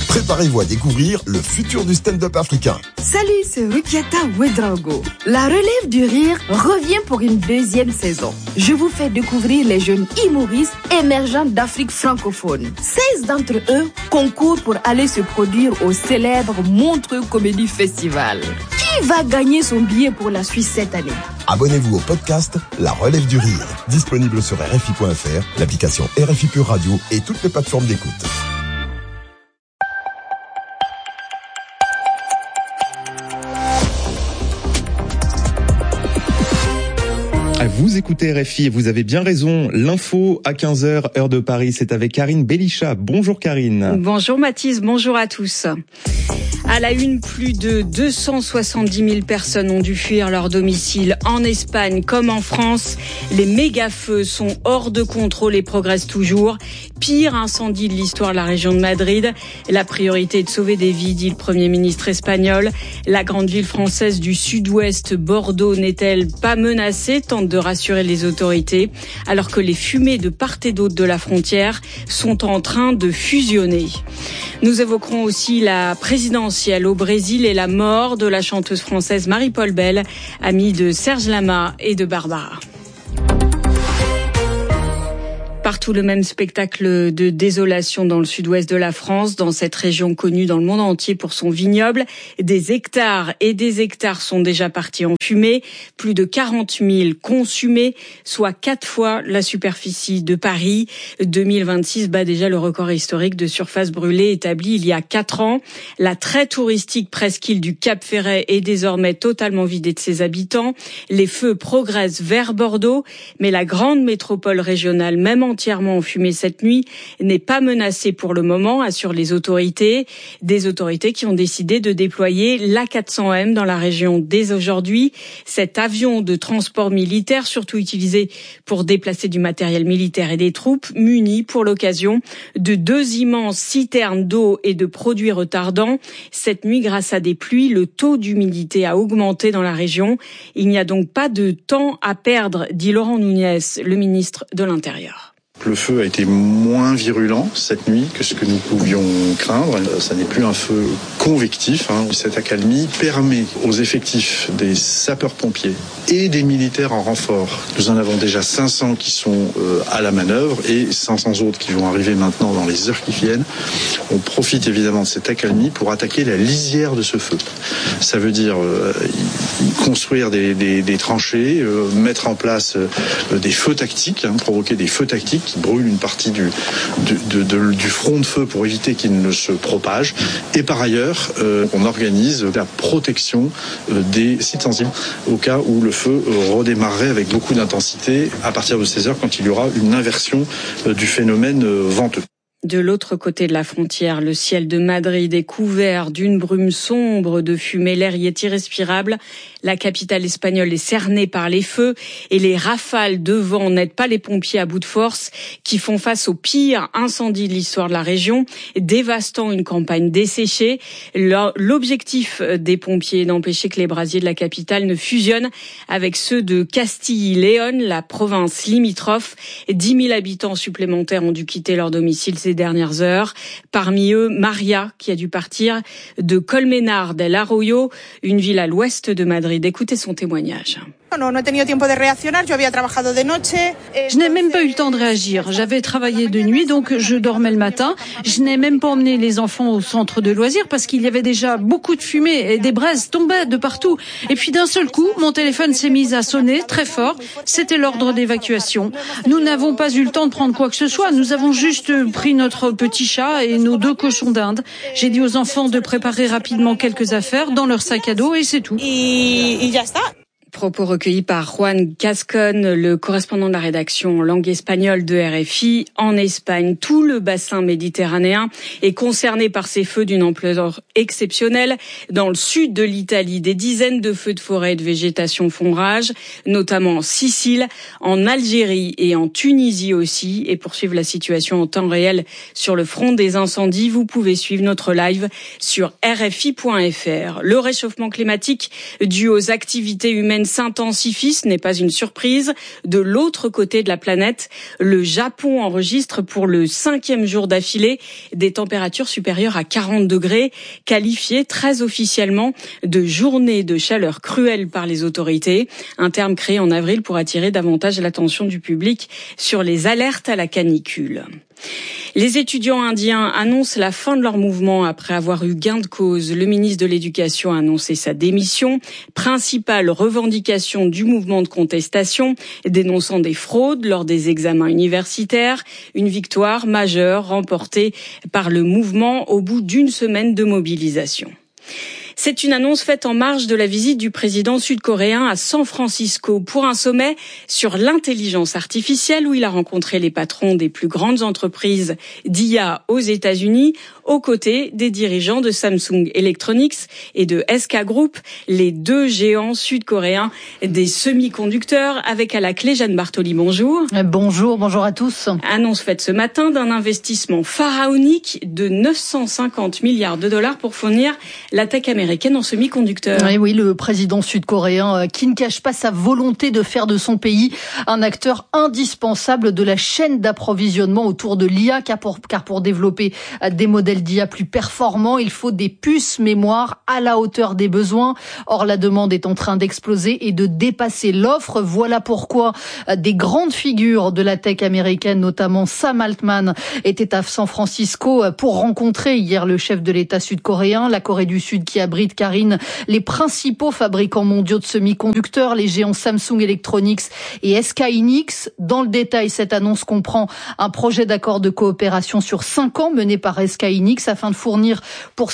Préparez-vous à découvrir le futur du stand-up africain. Salut, c'est Rukiata Ouedraogo. La relève du rire revient pour une deuxième saison. Je vous fais découvrir les jeunes humoristes émergents d'Afrique francophone. 16 d'entre eux concourent pour aller se produire au célèbre Montreux Comedy Festival. Qui va gagner son billet pour la Suisse cette année? Abonnez-vous au podcast La Relève du Rire, disponible sur RFI.fr, l'application RFI Pure Radio et toutes les plateformes d'écoute. Vous écoutez RFI et vous avez bien raison. L'info à 15h, heure de Paris, c'est avec Karine Belisha. Bonjour Karine. Bonjour Mathis, bonjour à tous. À la une, plus de 270 000 personnes ont dû fuir leur domicile en Espagne comme en France. Les méga-feux sont hors de contrôle et progressent toujours. Pire incendie de l'histoire de la région de Madrid. La priorité est de sauver des vies, dit le Premier ministre espagnol. La grande ville française du sud-ouest, Bordeaux, n'est-elle pas menacée? Tente de rassurer les autorités, alors que les fumées de part et d'autre de la frontière sont en train de fusionner. Nous évoquerons aussi la présidentielle au Brésil et la mort de la chanteuse française Marie-Paul Bell, amie de Serge Lama et de Barbara. Partout le même spectacle de désolation dans le sud-ouest de la France, dans cette région connue dans le monde entier pour son vignoble. Des hectares et des hectares sont déjà partis en fumée, plus de 40 000 consumés, soit 4 fois la superficie de Paris. 2026 bat déjà le record historique de surface brûlée établi il y a 4 ans. La très touristique presqu'île du Cap-Ferret est désormais totalement vidée de ses habitants. Les feux progressent vers Bordeaux, mais la grande métropole régionale, même entièrement enfumée cette nuit, n'est pas menacée pour le moment, assurent les autorités. Des autorités qui ont décidé de déployer l'A400M dans la région dès aujourd'hui. Cet avion de transport militaire, surtout utilisé pour déplacer du matériel militaire et des troupes, muni pour l'occasion de 2 immenses citernes d'eau et de produits retardants. Cette nuit, grâce à des pluies, le taux d'humidité a augmenté dans la région. Il n'y a donc pas de temps à perdre, dit Laurent Nunez, le ministre de l'Intérieur. Le feu a été moins virulent cette nuit que ce que nous pouvions craindre. Ça n'est plus un feu convectif. Cette accalmie permet aux effectifs des sapeurs-pompiers et des militaires en renfort. Nous en avons déjà 500 qui sont à la manœuvre et 500 autres qui vont arriver maintenant dans les heures qui viennent. On profite évidemment de cette accalmie pour attaquer la lisière de ce feu. Ça veut dire construire des tranchées, mettre en place des feux tactiques, provoquer des feux tactiques qui brûlent une partie du front de feu pour éviter qu'il ne se propage. Et par ailleurs, on organise la protection des sites sensibles au cas où le feu redémarrerait avec beaucoup d'intensité à partir de 16h quand il y aura une inversion du phénomène venteux. De l'autre côté de la frontière, le ciel de Madrid est couvert d'une brume sombre de fumée. L'air y est irrespirable. La capitale espagnole est cernée par les feux et les rafales de vent n'aident pas les pompiers à bout de force qui font face au pire incendie de l'histoire de la région, dévastant une campagne desséchée. L'objectif des pompiers est d'empêcher que les brasiers de la capitale ne fusionnent avec ceux de Castille y León, la province limitrophe. 10 000 habitants supplémentaires ont dû quitter leur domicile ces dernières heures. Parmi eux, Maria, qui a dû partir de Colmenar del Arroyo, une ville à l'ouest de Madrid. Écoutez son témoignage. Je n'ai même pas eu le temps de réagir. J'avais travaillé de nuit, donc je dormais le matin. Je n'ai même pas emmené les enfants au centre de loisirs parce qu'il y avait déjà beaucoup de fumée et des braises tombaient de partout. Et puis d'un seul coup, mon téléphone s'est mis à sonner très fort. C'était l'ordre d'évacuation. Nous n'avons pas eu le temps de prendre quoi que ce soit. Nous avons juste pris notre petit chat et nos 2 cochons d'Inde. J'ai dit aux enfants de préparer rapidement quelques affaires dans leur sac à dos et c'est tout. Propos recueillis par Juan Gascon, le correspondant de la rédaction en langue espagnole de RFI en Espagne. Tout le bassin méditerranéen est concerné par ces feux d'une ampleur exceptionnelle. Dans le sud de l'Italie, des dizaines de feux de forêt et de végétation font rage, notamment en Sicile, en Algérie et en Tunisie aussi. Et pour suivre la situation en temps réel sur le front des incendies, vous pouvez suivre notre live sur RFI.fr. Le réchauffement climatique dû aux activités humaines phénomène s'intensifie, ce n'est pas une surprise. De l'autre côté de la planète, le Japon enregistre pour le 5e jour d'affilée des températures supérieures à 40 degrés, qualifiées très officiellement de journée de chaleur cruelle par les autorités. Un terme créé en avril pour attirer davantage l'attention du public sur les alertes à la canicule. Les étudiants indiens annoncent la fin de leur mouvement après avoir eu gain de cause. Le ministre de l'Éducation a annoncé sa démission. Principale revendication du mouvement de contestation, dénonçant des fraudes lors des examens universitaires. Une victoire majeure remportée par le mouvement au bout d'une semaine de mobilisation. C'est une annonce faite en marge de la visite du président sud-coréen à San Francisco pour un sommet sur l'intelligence artificielle où il a rencontré les patrons des plus grandes entreprises d'IA aux États-Unis, aux côtés des dirigeants de Samsung Electronics et de SK Group, les deux géants sud-coréens des semi-conducteurs, avec à la clé Jeanne Bartoli. Bonjour. Bonjour à tous. Annonce faite ce matin d'un investissement pharaonique de 950 milliards de dollars pour fournir la tech américaine en semi-conducteurs. Oui, le président sud-coréen qui ne cache pas sa volonté de faire de son pays un acteur indispensable de la chaîne d'approvisionnement autour de l'IA, car pour développer des modèles d'IA plus performants, il faut des puces mémoire à la hauteur des besoins. Or, la demande est en train d'exploser et de dépasser l'offre. Voilà pourquoi des grandes figures de la tech américaine, notamment Sam Altman, étaient à San Francisco pour rencontrer hier le chef de l'État sud-coréen. La Corée du Sud qui abrite, Karine, les principaux fabricants mondiaux de semi-conducteurs, les géants Samsung Electronics et SK Hynix. Dans le détail, cette annonce comprend un projet d'accord de coopération sur 5 ans mené par SK Hynix afin de fournir pour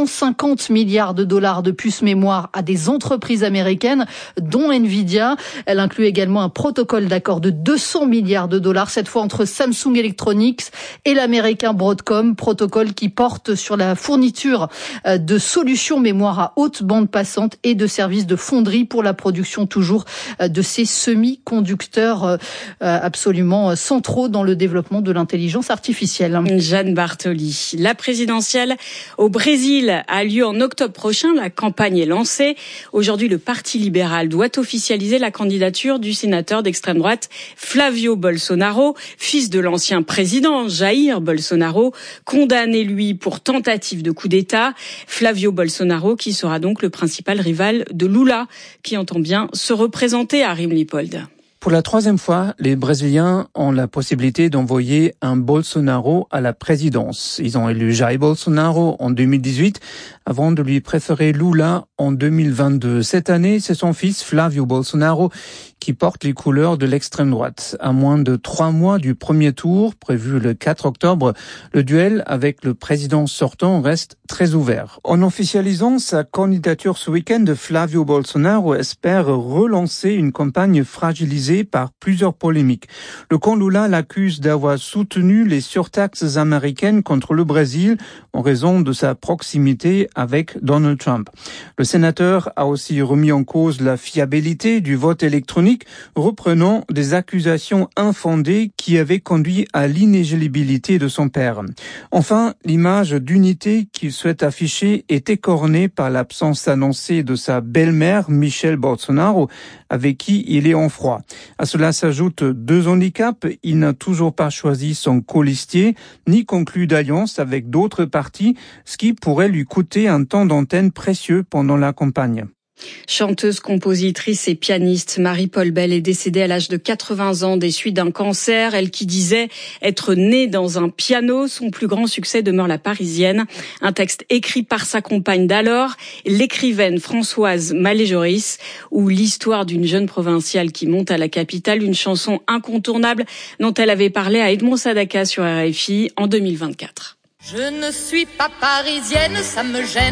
750 milliards de dollars de puces mémoire à des entreprises américaines, dont Nvidia. Elle inclut également un protocole d'accord de 200 milliards de dollars, cette fois entre Samsung Electronics et l'américain Broadcom, protocole qui porte sur la fourniture de solutions mémoire à haute bande passante et de services de fonderie pour la production toujours de ces semi-conducteurs absolument centraux dans le développement de l'intelligence artificielle. Jeanne Bartoli. La présidentielle au Brésil a lieu en octobre prochain. La campagne est lancée. Aujourd'hui, le Parti libéral doit officialiser la candidature du sénateur d'extrême droite Flavio Bolsonaro, fils de l'ancien président Jair Bolsonaro, condamné lui pour tentative de coup d'État. Flavio Bolsonaro qui sera donc le principal rival de Lula, qui entend bien se représenter à Rimlipold. Pour la 3e fois, les Brésiliens ont la possibilité d'envoyer un Bolsonaro à la présidence. Ils ont élu Jair Bolsonaro en 2018 avant de lui préférer Lula en 2022. Cette année, c'est son fils Flavio Bolsonaro qui porte les couleurs de l'extrême droite. À moins de 3 mois du premier tour, prévu le 4 octobre, le duel avec le président sortant reste très ouvert. En officialisant sa candidature ce week-end, Flavio Bolsonaro espère relancer une campagne fragilisée par plusieurs polémiques. Le camp Lula l'accuse d'avoir soutenu les surtaxes américaines contre le Brésil en raison de sa proximité avec Donald Trump. Le sénateur a aussi remis en cause la fiabilité du vote électronique, reprenant des accusations infondées qui avaient conduit à l'inéligibilité de son père. Enfin, l'image d'unité qu'il souhaite afficher est écornée par l'absence annoncée de sa belle-mère, Michelle Bolsonaro, avec qui il est en froid. À cela s'ajoutent 2 handicaps. Il n'a toujours pas choisi son colistier, ni conclu d'alliance avec d'autres partis, ce qui pourrait lui coûter un temps d'antenne précieux pendant la campagne. Chanteuse, compositrice et pianiste, Marie-Paule Bell est décédée à l'âge de 80 ans des suites d'un cancer. Elle qui disait être née dans un piano. Son plus grand succès demeure La Parisienne, un texte écrit par sa compagne d'alors, l'écrivaine Françoise Malé-Joris, ou l'histoire d'une jeune provinciale qui monte à la capitale, une chanson incontournable dont elle avait parlé à Edmond Sadaka sur RFI en 2024. Je ne suis pas parisienne, ça me gêne,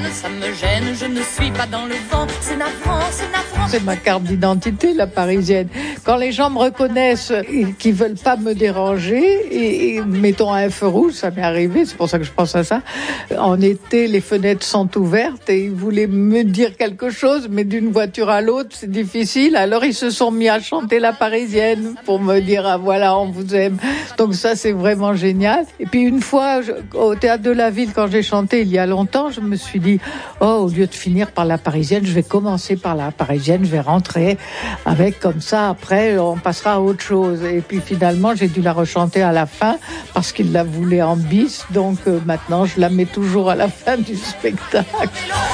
je ne suis pas dans le vent, c'est navrant. C'est ma carte d'identité, la parisienne. Quand les gens me reconnaissent et qu'ils veulent pas me déranger, et mettons un feu rouge, ça m'est arrivé, c'est pour ça que je pense à ça. En été, les fenêtres sont ouvertes et ils voulaient me dire quelque chose, mais d'une voiture à l'autre, c'est difficile. Alors ils se sont mis à chanter la parisienne pour me dire, ah voilà, on vous aime. Donc ça, c'est vraiment génial. Et puis une fois, au Théâtre de la Ville, quand j'ai chanté il y a longtemps, je me suis dit, au lieu de finir par la Parisienne, je vais commencer par la Parisienne, je vais rentrer avec comme ça, après on passera à autre chose. Et puis finalement, j'ai dû la rechanter à la fin parce qu'il la voulait en bis, donc maintenant je la mets toujours à la fin du spectacle.